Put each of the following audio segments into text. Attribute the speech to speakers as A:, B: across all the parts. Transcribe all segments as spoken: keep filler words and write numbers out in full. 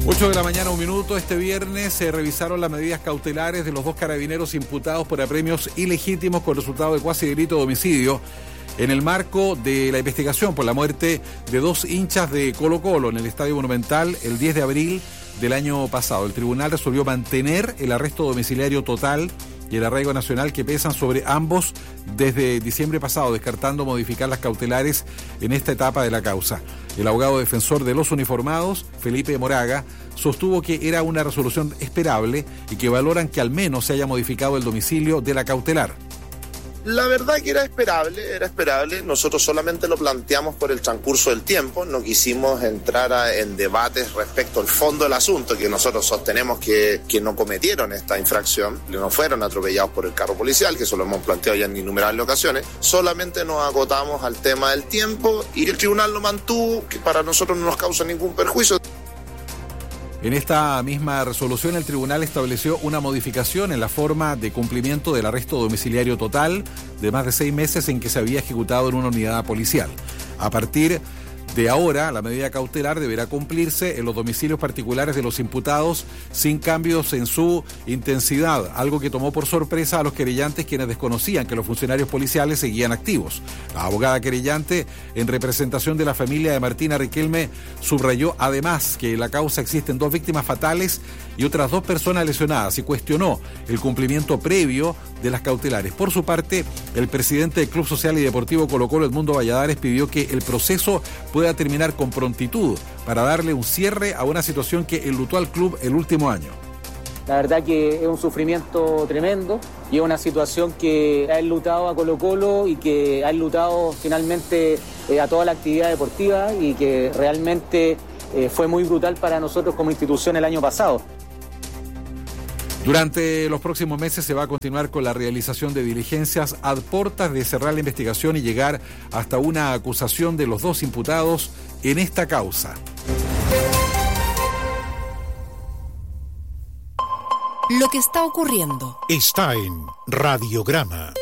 A: ocho de la mañana, un minuto. Este viernes se revisaron las medidas cautelares de los dos carabineros imputados por apremios ilegítimos con resultado de cuasi delito de homicidio en el marco de la investigación por la muerte de dos hinchas de Colo-Colo en el Estadio Monumental el diez de abril del año pasado. El tribunal resolvió mantener el arresto domiciliario total y el arraigo nacional que pesan sobre ambos desde diciembre pasado, descartando modificar las cautelares en esta etapa de la causa. El abogado defensor de los uniformados, Felipe Moraga, sostuvo que era una resolución esperable y que valoran que al menos se haya modificado el domicilio de la cautelar.
B: La verdad que era esperable, era esperable. Nosotros solamente lo planteamos por el transcurso del tiempo. No quisimos entrar a, en debates respecto al fondo del asunto, que nosotros sostenemos que, que no cometieron esta infracción, que no fueron atropellados por el carro policial, que eso lo hemos planteado ya en innumerables ocasiones. Solamente nos acotamos al tema del tiempo y el tribunal lo mantuvo, que para nosotros no nos causa ningún perjuicio.
A: En esta misma resolución, el tribunal estableció una modificación en la forma de cumplimiento del arresto domiciliario total de más de seis meses en que se había ejecutado en una unidad policial. A partir de ahora, la medida cautelar deberá cumplirse en los domicilios particulares de los imputados sin cambios en su intensidad, algo que tomó por sorpresa a los querellantes, quienes desconocían que los funcionarios policiales seguían activos. La abogada querellante, en representación de la familia de Martina Riquelme, subrayó además que en la causa existen dos víctimas fatales y otras dos personas lesionadas y cuestionó el cumplimiento previo de las cautelares. Por su parte, el presidente del Club Social y Deportivo Colo-Colo, Edmundo Valladares, pidió que el proceso pueda terminar con prontitud para darle un cierre a una situación que enlutó al club el último año.
C: La verdad que es un sufrimiento tremendo y es una situación que ha enlutado a Colo-Colo y que ha enlutado finalmente eh, a toda la actividad deportiva y que realmente eh, fue muy brutal para nosotros como institución el año pasado.
A: Durante los próximos meses se va a continuar con la realización de diligencias a puertas de cerrar la investigación y llegar hasta una acusación de los dos imputados en esta causa.
D: Lo que está ocurriendo
E: está en Radiograma.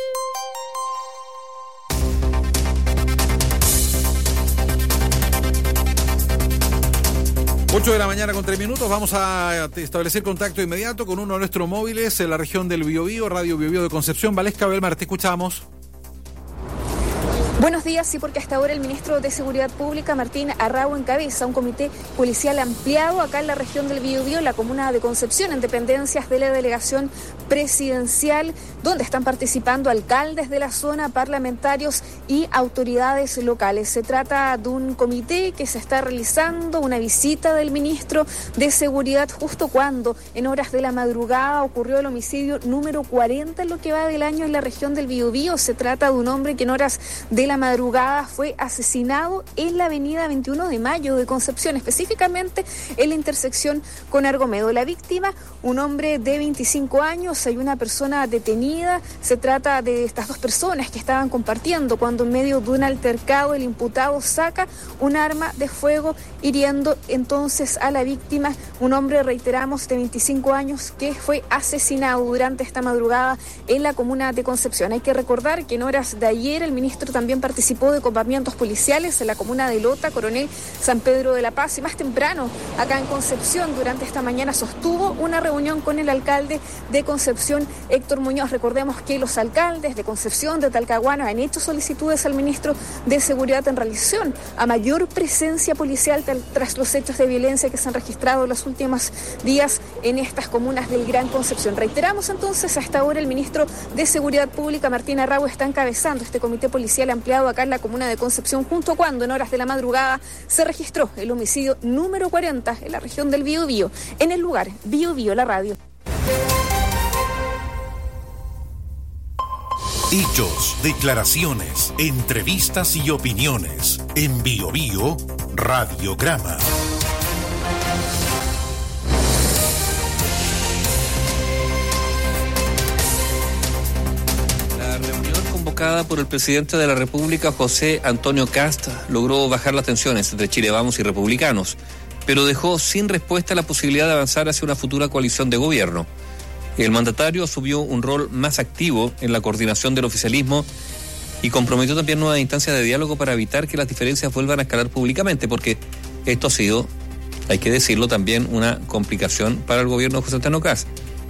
A: ocho de la mañana con tres minutos, vamos a establecer contacto inmediato con uno de nuestros móviles en la región del Biobío, Radio Biobío de Concepción. Valesca Belmar, te escuchamos.
F: Buenos días, sí, porque hasta ahora el ministro de Seguridad Pública, Martín Arrau, encabeza un comité policial ampliado acá en la región del Biobío, en la comuna de Concepción, en dependencias de la delegación presidencial, donde están participando alcaldes de la zona, parlamentarios y autoridades locales. Se trata de un comité que se está realizando una visita del ministro de Seguridad justo cuando, en horas de la madrugada, ocurrió el homicidio número cuarenta en lo que va del año en la región del Biobío. Se trata de un hombre que en horas de la madrugada fue asesinado en la avenida veintiuno de mayo de Concepción, específicamente en la intersección con Argomedo. La víctima, un hombre de veinticinco años, hay una persona detenida. Se trata de estas dos personas que estaban compartiendo cuando en medio de un altercado el imputado saca un arma de fuego, hiriendo entonces a la víctima, un hombre, reiteramos, de veinticinco años que fue asesinado durante esta madrugada en la comuna de Concepción. Hay que recordar que en horas de ayer el ministro también participó de copamientos policiales en la comuna de Lota, Coronel, San Pedro de la Paz, y más temprano acá en Concepción durante esta mañana sostuvo una reunión con el alcalde de Concepción, Héctor Muñoz. Recordemos que los alcaldes de Concepción, de Talcahuano, han hecho solicitudes al ministro de Seguridad en relación a mayor presencia policial tras los hechos de violencia que se han registrado en los últimos días en estas comunas del Gran Concepción. Reiteramos entonces, hasta ahora el ministro de Seguridad Pública, Martín Arrau, está encabezando este comité policial ampliado acá en la comuna de Concepción, junto cuando en horas de la madrugada se registró el homicidio número cuarenta en la región del Biobío. En el lugar, Biobío, la radio.
E: Hechos, declaraciones, entrevistas y opiniones. En Biobío, Radiograma.
G: Convocada por el presidente de la República, José Antonio Kast, logró bajar las tensiones entre Chile Vamos y republicanos, pero dejó sin respuesta la posibilidad de avanzar hacia una futura coalición de gobierno. El mandatario asumió un rol más activo en la coordinación del oficialismo y comprometió también nuevas instancias de diálogo para evitar que las diferencias vuelvan a escalar públicamente, porque esto ha sido hay que decirlo también, una complicación para el gobierno de José Antonio Kast.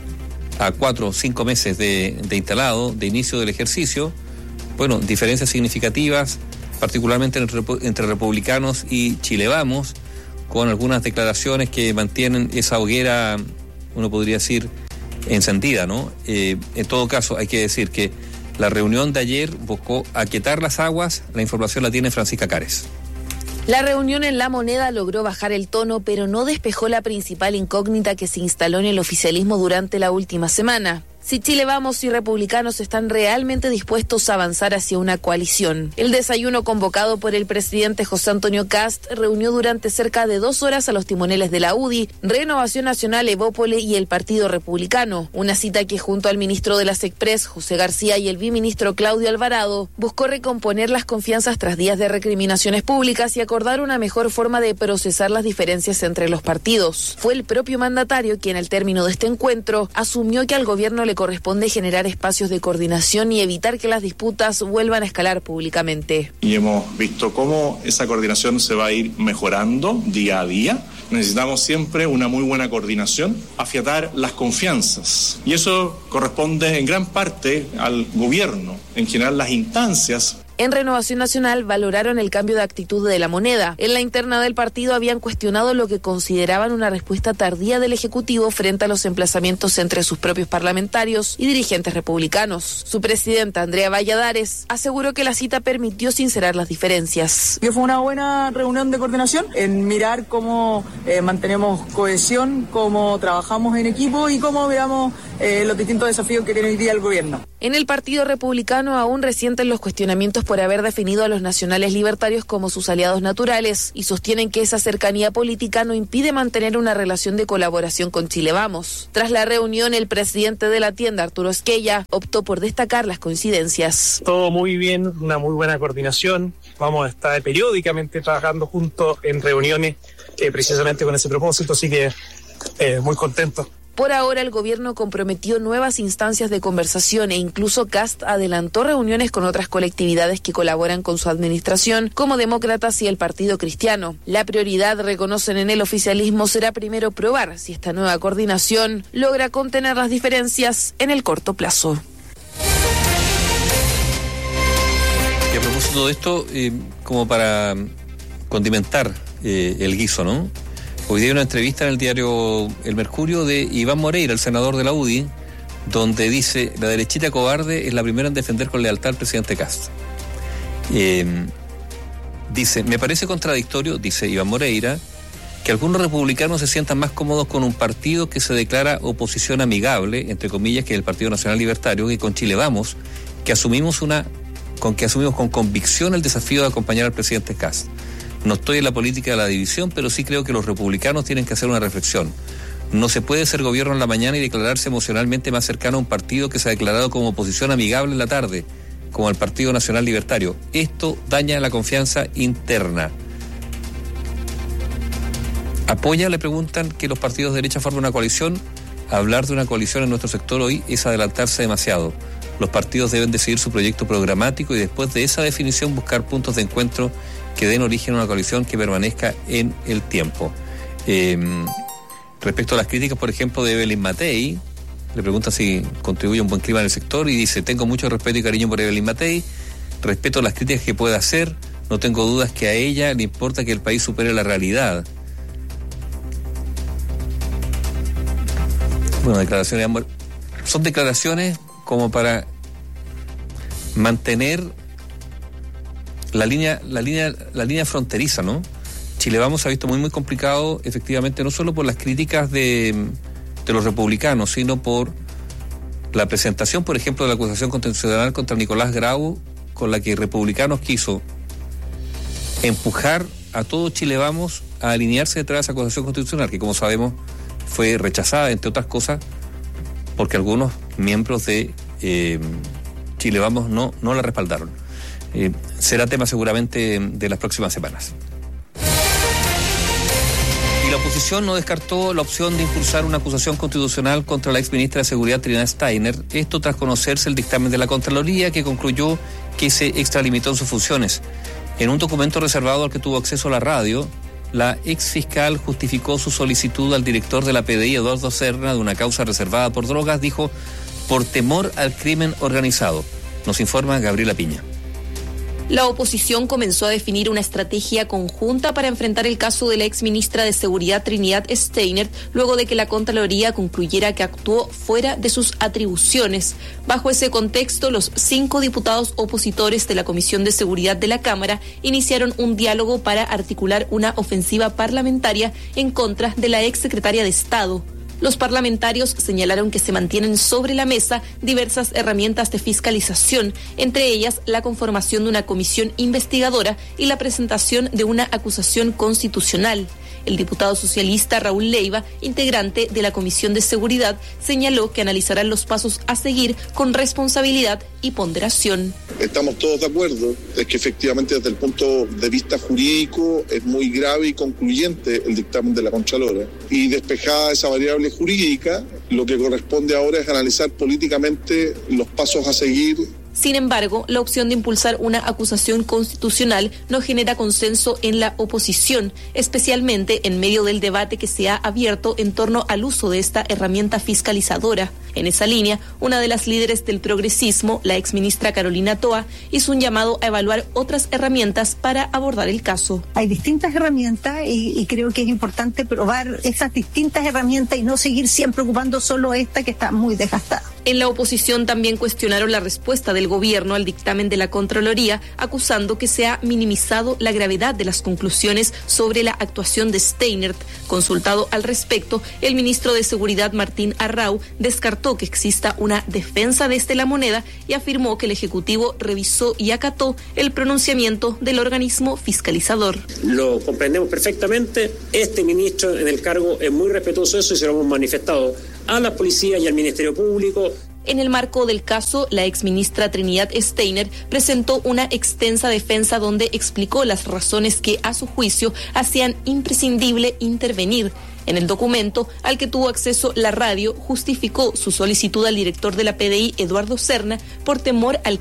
G: A cuatro o cinco meses de, de instalado, de inicio del ejercicio, bueno, diferencias significativas, particularmente entre, entre republicanos y Chile Vamos, con algunas declaraciones que mantienen esa hoguera, uno podría decir, encendida, ¿no? Eh, en todo caso, hay que decir que la reunión de ayer buscó aquietar las aguas. La información la tiene Francisca Cares.
H: La reunión en La Moneda logró bajar el tono, pero no despejó la principal incógnita que se instaló en el oficialismo durante la última semana: si Chile Vamos y republicanos están realmente dispuestos a avanzar hacia una coalición. El desayuno convocado por el presidente José Antonio Kast reunió durante cerca de dos horas a los timoneles de la U D I, Renovación Nacional, Evópoli y el Partido Republicano. Una cita que, junto al ministro de la SECPRES, José García, y el viceministro Claudio Alvarado, buscó recomponer las confianzas tras días de recriminaciones públicas y acordar una mejor forma de procesar las diferencias entre los partidos. Fue el propio mandatario quien, al término de este encuentro, asumió que al gobierno le corresponde generar espacios de coordinación y evitar que las disputas vuelvan a escalar públicamente.
I: Y hemos visto cómo esa coordinación se va a ir mejorando día a día. Necesitamos siempre una muy buena coordinación, afiatar las confianzas. Y eso corresponde en gran parte al gobierno, en general las instancias.
H: En Renovación Nacional valoraron el cambio de actitud de La Moneda. En la interna del partido habían cuestionado lo que consideraban una respuesta tardía del Ejecutivo frente a los emplazamientos entre sus propios parlamentarios y dirigentes republicanos. Su presidenta, Andrea Valladares, aseguró que la cita permitió sincerar las diferencias.
J: Fue una buena reunión de coordinación en mirar cómo eh, mantenemos cohesión, cómo trabajamos en equipo y cómo veamos eh, los distintos desafíos que tiene hoy día el gobierno.
H: En el Partido Republicano aún resienten los cuestionamientos por haber definido a los nacionales libertarios como sus aliados naturales y sostienen que esa cercanía política no impide mantener una relación de colaboración con Chile Vamos. Tras la reunión, el presidente de la tienda, Arturo Esquella, optó por destacar las coincidencias.
K: Todo muy bien, una muy buena coordinación. Vamos a estar periódicamente trabajando juntos en reuniones eh, precisamente con ese propósito, así que eh, muy contento.
H: Por ahora, el gobierno comprometió nuevas instancias de conversación e incluso Kast adelantó reuniones con otras colectividades que colaboran con su administración, como Demócratas y el Partido Cristiano. La prioridad, reconocen en el oficialismo, será primero probar si esta nueva coordinación logra contener las diferencias en el corto plazo.
G: Y a propósito de esto, eh, como para condimentar eh, el guiso, ¿no? Hoy día hay una entrevista en el diario El Mercurio de Iván Moreira, el senador de la U D I, donde dice: la derechita cobarde es la primera en defender con lealtad al presidente Kast. Eh, dice, me parece contradictorio, dice Iván Moreira, que algunos republicanos se sientan más cómodos con un partido que se declara oposición amigable, entre comillas, que es el Partido Nacional Libertario, que con Chile Vamos, que asumimos una, con que asumimos con convicción el desafío de acompañar al presidente Kast. No estoy en la política de la división, pero sí creo que los republicanos tienen que hacer una reflexión. No se puede ser gobierno en la mañana y declararse emocionalmente más cercano a un partido que se ha declarado como oposición amigable en la tarde, como el Partido Nacional Libertario. Esto daña la confianza interna. ¿Apoya, le preguntan, que los partidos de derecha formen una coalición? Hablar de una coalición en nuestro sector hoy es adelantarse demasiado. Los partidos deben decidir su proyecto programático y después de esa definición buscar puntos de encuentro que den origen a una coalición que permanezca en el tiempo. Eh, respecto a las críticas, por ejemplo, de Evelyn Matei, le pregunta si contribuye a un buen clima en el sector y dice: tengo mucho respeto y cariño por Evelyn Matei, respeto las críticas que pueda hacer, no tengo dudas que a ella le importa que el país supere la realidad. Bueno, declaraciones de amor. Son declaraciones como para mantener la línea, la línea, la línea fronteriza, ¿no? Chile Vamos ha visto muy, muy complicado, efectivamente, no solo por las críticas de, de los republicanos, sino por la presentación, por ejemplo, de la acusación constitucional contra Nicolás Grau, con la que republicanos quiso empujar a todo Chile Vamos a alinearse detrás de esa acusación constitucional, que, como sabemos, fue rechazada, entre otras cosas, porque algunos miembros de eh, Chile Vamos no, no la respaldaron. Eh, será tema seguramente de las próximas semanas. Y la oposición no descartó la opción de impulsar una acusación constitucional contra la exministra de Seguridad, Trinidad Steiner, esto tras conocerse el dictamen de la Contraloría, que concluyó que se extralimitó en sus funciones. En un documento reservado al que tuvo acceso a la radio, La ex fiscal justificó su solicitud al director de la P D I, Eduardo Serna, de una causa reservada por drogas, dijo, por temor al crimen organizado. Nos informa Gabriela Piña.
L: La oposición comenzó a definir una estrategia conjunta para enfrentar el caso de la exministra de Seguridad Trinidad Steinert, luego de que la Contraloría concluyera que actuó fuera de sus atribuciones. Bajo ese contexto, los cinco diputados opositores de la Comisión de Seguridad de la Cámara iniciaron un diálogo para articular una ofensiva parlamentaria en contra de la exsecretaria de Estado. Los parlamentarios señalaron que se mantienen sobre la mesa diversas herramientas de fiscalización, entre ellas la conformación de una comisión investigadora y la presentación de una acusación constitucional. El diputado socialista Raúl Leiva, integrante de la Comisión de Seguridad, señaló que analizarán los pasos a seguir con responsabilidad y ponderación.
M: Estamos todos de acuerdo, es que efectivamente desde el punto de vista jurídico es muy grave y concluyente el dictamen de la Contralora. Y despejada esa variable jurídica, lo que corresponde ahora es analizar políticamente los pasos a seguir.
L: Sin embargo, la opción de impulsar una acusación constitucional no genera consenso en la oposición, especialmente en medio del debate que se ha abierto en torno al uso de esta herramienta fiscalizadora. En esa línea, una de las líderes del progresismo, la exministra Carolina Toa, hizo un llamado a evaluar otras herramientas para abordar el caso.
N: Hay distintas herramientas y, y creo que es importante probar esas distintas herramientas y no seguir siempre ocupando solo esta que está muy desgastada.
L: En la oposición también cuestionaron la respuesta del gobierno al dictamen de la Contraloría, acusando que se ha minimizado la gravedad de las conclusiones sobre la actuación de Steinert. Consultado al respecto, el ministro de Seguridad Martín Arrau descartó que exista una defensa desde la moneda y afirmó que el Ejecutivo revisó y acató el pronunciamiento del organismo fiscalizador.
O: Lo comprendemos perfectamente. Este ministro en el cargo es muy respetuoso de eso y se lo hemos manifestado a la policía y al Ministerio Público.
L: En el marco del caso, la exministra Trinidad Steinert presentó una extensa defensa donde explicó las razones que, a su juicio, hacían imprescindible intervenir. En el documento, al que tuvo acceso la radio, justificó su solicitud al director de la P D I, Eduardo Serna, por temor al